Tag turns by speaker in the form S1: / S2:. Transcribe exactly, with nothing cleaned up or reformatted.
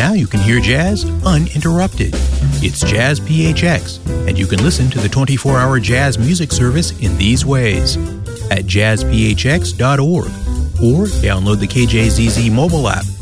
S1: Now you can hear jazz uninterrupted. It's Jazz P H X, and you can listen to the twenty-four hour jazz music service in these ways: at jazz p h x dot org or download the K J Z Z mobile app